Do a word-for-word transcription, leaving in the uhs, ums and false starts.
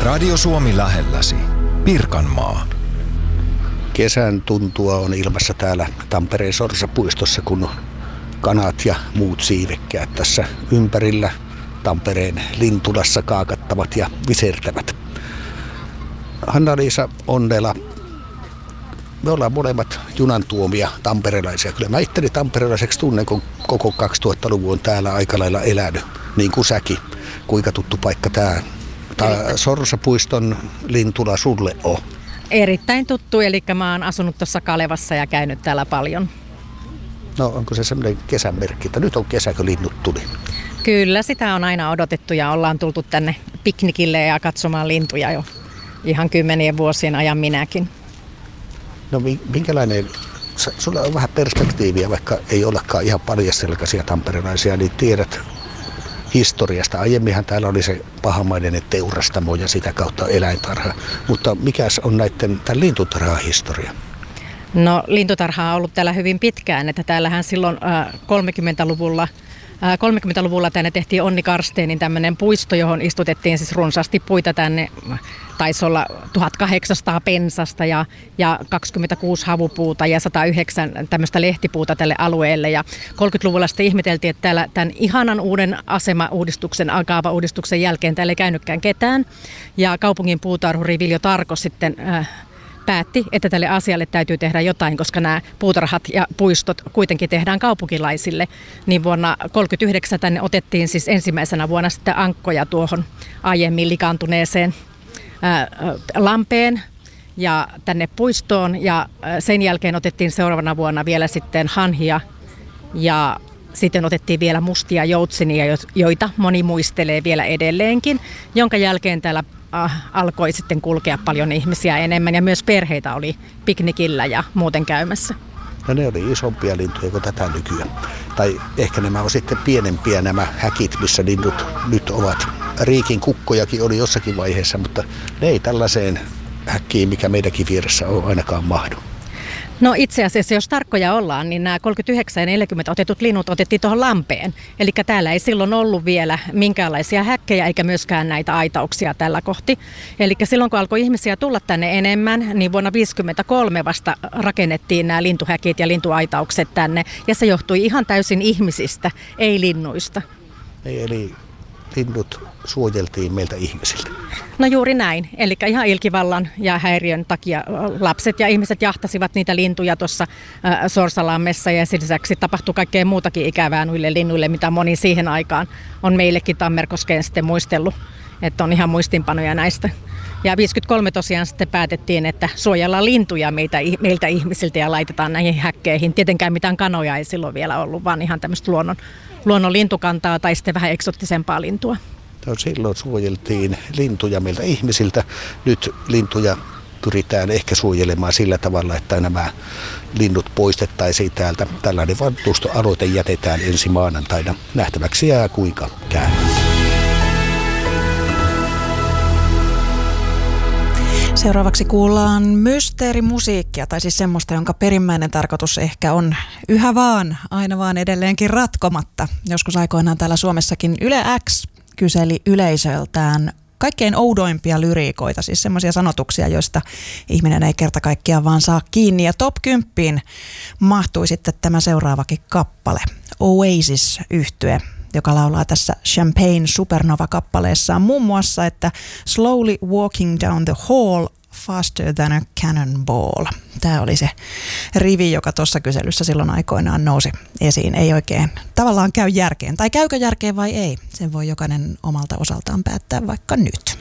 Radio Suomi lähelläsi. Pirkanmaa. Kesän tuntua on ilmassa täällä Tampereen Sorsapuistossa, kun kanat ja muut siivekkäät tässä ympärillä Tampereen Lintulassa kaakattavat ja visertävät. Hanna-Liisa Onnela, me ollaan molemmat junan tuomia tamperelaisia. Kyllä mä itteni tamperelaiseksi tunnen, kun koko kaksituhattaluvun on täällä aika lailla elänyt, niin kuin säkin. Kuinka tuttu paikka tää, tää Sorsapuiston Lintula sulle on? Erittäin tuttu, eli mä oon asunut tuossa Kalevassa ja käynyt täällä paljon. No onko se semmoinen kesän merkki, että nyt on kesä, kun linnut tuli? Kyllä, sitä on aina odotettu ja ollaan tultu tänne piknikille ja katsomaan lintuja jo ihan kymmenien vuosien ajan minäkin. No minkälainen, sulla on vähän perspektiiviä, vaikka ei olekaan ihan paljastelkaisia tamperelaisia, niin tiedät historiasta. Aiemminhan täällä oli se pahamainen teurastamo ja sitä kautta eläintarha. Mutta mikäs on näiden tämän lintutarhan historia? No lintutarha on ollut täällä hyvin pitkään, että täällähän silloin äh, kolmekymmentäluvulla äh, kolmekymmentäluvulla tänne tehtiin Onni Karsteenin tämmöinen puisto, johon istutettiin siis runsaasti puita tänne. Taisi olla tuhatkahdeksansataa pensasta ja, ja kaksikymmentäkuusi havupuuta ja sata yhdeksän tämmöistä lehtipuuta tälle alueelle. Ja kolmekymmentäluvulla sitten ihmeteltiin, että täällä tämän ihanan uuden asemauudistuksen, kaavauudistuksen jälkeen täällä ei käynytkään ketään. Ja kaupungin puutarhuri Viljo Tarko sitten äh, päätti, että tälle asialle täytyy tehdä jotain, koska nämä puutarhat ja puistot kuitenkin tehdään kaupunkilaisille. Niin vuonna tuhatyhdeksänsataakolmekymmentäyhdeksän tänne otettiin siis ensimmäisenä vuonna sitten ankkoja tuohon aiemmin likaantuneeseen lampeen ja tänne puistoon, ja sen jälkeen otettiin seuraavana vuonna vielä sitten hanhia ja sitten otettiin vielä mustia joutsinia, joita moni muistelee vielä edelleenkin, jonka jälkeen täällä alkoi sitten kulkea paljon ihmisiä enemmän ja myös perheitä oli piknikillä ja muuten käymässä. No ne oli isompia lintuja kuin tätä nykyään. Tai ehkä nämä on sitten pienempiä nämä häkit, missä linnut nyt ovat. Riikin kukkojakin oli jossakin vaiheessa, mutta ne ei tällaiseen häkkiin, mikä meidänkin vieressä on, ainakaan mahdu. No itse asiassa, jos tarkkoja ollaan, niin nämä kolmekymmentäyhdeksän ja neljäkymmentä otetut linnut otettiin tuohon lampeen. Eli täällä ei silloin ollut vielä minkäänlaisia häkkejä eikä myöskään näitä aitauksia tällä kohti. Eli silloin kun alkoi ihmisiä tulla tänne enemmän, niin vuonna tuhatyhdeksänsataaviisikymmentäkolme vasta rakennettiin nämä lintuhäkit ja lintuaitaukset tänne. Ja se johtui ihan täysin ihmisistä, ei linnuista. Ei, eli linnut suojeltiin meiltä ihmisiltä. No juuri näin. Eli ihan ilkivallan ja häiriön takia lapset ja ihmiset jahtasivat niitä lintuja tuossa Sorsalammessa, ja sen lisäksi tapahtui kaikkea muutakin ikävää noille linnuille, mitä moni siihen aikaan on meillekin Tammerkoskeen sitten muistellut, että on ihan muistinpanoja näistä. Ja viisikymmentäkolme tosiaan sitten päätettiin, että suojellaan lintuja meiltä, meiltä ihmisiltä ja laitetaan näihin häkkeihin. Tietenkään mitään kanoja ei silloin vielä ollut, vaan ihan tämmöistä luonnon, luonnon lintukantaa tai sitten vähän eksoottisempaa lintua. No, silloin suojeltiin lintuja meiltä ihmisiltä. Nyt lintuja pyritään ehkä suojelemaan sillä tavalla, että nämä linnut poistettaisiin täältä. Tällainen valtuustoaloite jätetään ensi maanantaina. Nähtäväksi jää kuinka käy. Seuraavaksi kuullaan mysteerimusiikkia, tai siis semmoista, jonka perimmäinen tarkoitus ehkä on yhä vaan, aina vaan edelleenkin ratkomatta. Joskus aikoinaan täällä Suomessakin Yle X kyseli yleisöltään kaikkein oudoimpia lyriikoita, siis semmoisia sanotuksia, joista ihminen ei kerta kaikkiaan vaan saa kiinni. Ja top kymmenen mahtui sitten tämä seuraavakin kappale, Oasis-yhtye, joka laulaa tässä Champagne Supernova-kappaleessaan muun muassa, että slowly walking down the hall faster than a cannonball. Tämä oli se rivi, joka tuossa kyselyssä silloin aikoinaan nousi esiin. Ei oikein tavallaan käy järkeen. Tai käykö järkeen vai ei? Sen voi jokainen omalta osaltaan päättää vaikka nyt.